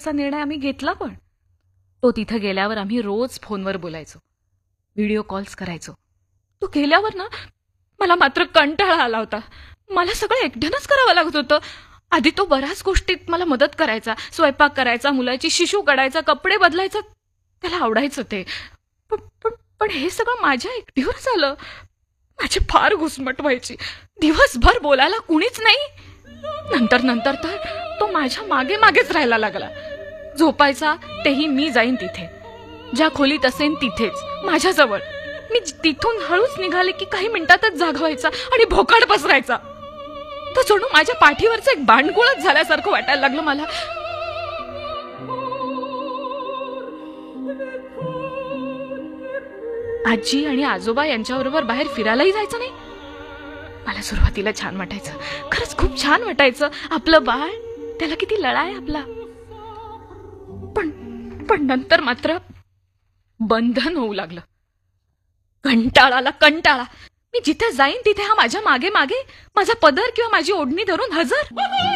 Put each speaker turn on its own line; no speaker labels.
जायचा निर्णय आम्ही घेतला पण. तो तिथं गेल्यावर आम्ही रोज फोनवर बोलायचो, व्हिडिओ कॉल्स करायचो. तो गेल्यावर ना मला मात्र कंटाळा आला होता. मला सगळं एकट्यानंच करावं लागत होतं. आधी तो बऱ्याच गोष्टीत मला मदत करायचा, स्वयंपाक करायचा, मुलाची शिशू काढायचा, कपडे बदलायचा. त्याला आवडायचं ते. पण पण पण हे सगळं माझ्या एकटीवर झालं. माझी फार घुसमट व्हायची. दिवसभर बोलायला कुणीच नाही. नंतर नंतर तर तो माझ्या मागे मागेच राहायला लागला. झोपायचा तेही मी जाईन तिथे, ज्या खोलीत असेन तिथेच माझ्याजवळ. मी तिथून हळूच निघाले की काही मिनिटातच जागा व्हायचा आणि भोकाड पसरायचा. तो जणू माझ्या पाठीवरचं एक बांडगुळच झाल्यासारखं वाटायला लागलं मला. आजी आणि आजोबा यांच्याबरोबर बाहेर फिरायलाही जायचं नाही. मला सुरुवातीला छान वाटायचं, खरंच खूप छान वाटायचं. आपलं बाळ, त्याला किती लळा आहे आपला. पण पण नंतर मात्र बंधन होऊ लागलं. कंटाळा. मी जिथे जाईन तिथे हा माझ्या मागे मागे, माझा पदर किंवा माझी ओढणी धरून हजर.